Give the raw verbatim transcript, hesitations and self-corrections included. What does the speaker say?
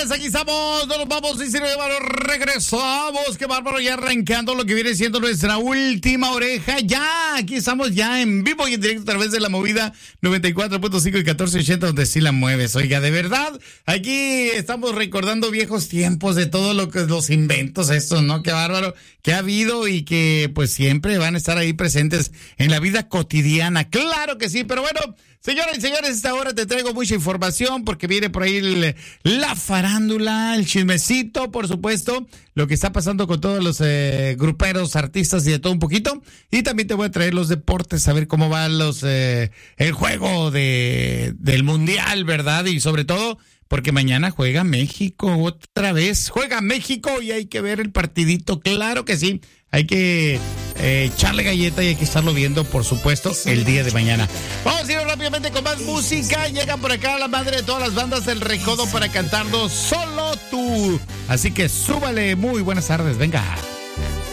señores, aquí estamos, no nos vamos, y regresamos. Qué bárbaro, ya arrancando lo que viene siendo nuestra última oreja. Ya, aquí estamos ya en vivo y en directo a través de la movida noventa y cuatro punto cinco y catorce ochenta, donde sí la mueves. Oiga, de verdad, aquí estamos recordando viejos tiempos de todo lo que los inventos estos, ¿no? Qué bárbaro que ha habido y que pues siempre van a estar ahí presentes en la vida cotidiana. Claro que sí, pero bueno, señoras y señores, esta hora te traigo mucha información porque viene por ahí el, la farándula, el chismecito, por supuesto, lo que está pasando con todos los eh, gruperos, artistas y de todo un poquito. Y también te voy a traer los deportes, a ver cómo van los eh, el juego de del Mundial, ¿verdad? Y sobre todo porque mañana juega México otra vez. Juega México y hay que ver el partidito, claro que sí. Hay que eh, echarle galleta y hay que estarlo viendo, por supuesto, el día de mañana. Vamos a ir rápidamente con más música. Llega por acá la madre de todas las bandas del Recodo para cantarnos Solo Tú. Así que súbale. Muy buenas tardes, venga.